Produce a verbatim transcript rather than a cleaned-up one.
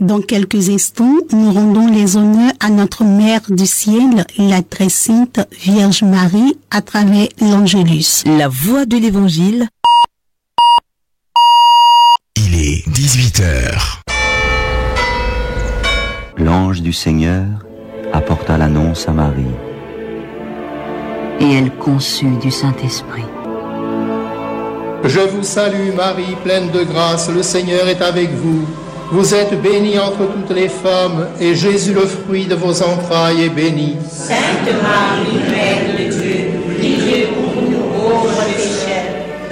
Dans quelques instants, nous rendons les honneurs à notre Mère du Ciel, la très sainte Vierge Marie, à travers l'Angélus. La voix de l'Évangile. Il est dix-huit heures. L'ange du Seigneur apporta l'annonce à Marie. Et elle conçut du Saint-Esprit. Je vous salue Marie, pleine de grâce, le Seigneur est avec vous. Vous êtes bénie entre toutes les femmes, et Jésus, le fruit de vos entrailles, est béni. Sainte Marie, Mère de